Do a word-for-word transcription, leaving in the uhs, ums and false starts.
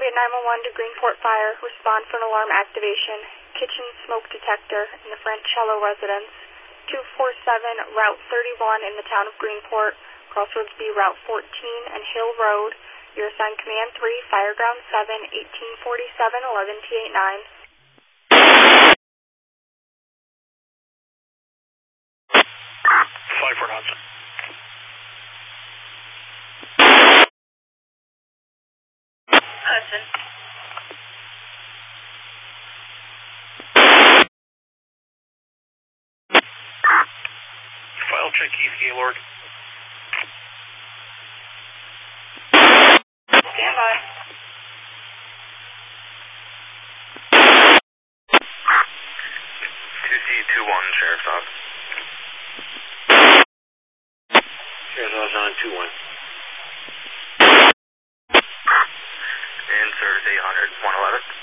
Columbia nine one one to Greenport Fire. Respond for an alarm activation. Kitchen smoke detector in the Francello residence. two four seven, Route thirty-one in the town of Greenport. Crossroads B, Route fourteen and Hill Road. You're assigned Command three, Fireground seven, eighteen forty-seven, eleven T eighty-nine. five Fort Hudson. Hudson. File check Keith Gaylord. Stand by. two C two one, Sheriff's Office. Sheriff's Office on two one. In service eight hundred, one eleven.